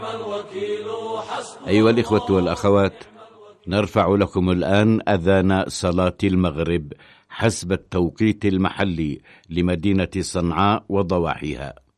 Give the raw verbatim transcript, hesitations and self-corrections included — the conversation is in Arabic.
أيها الإخوة والأخوات، نرفع لكم الآن أذان صلاة المغرب حسب التوقيت المحلي لمدينة صنعاء وضواحيها.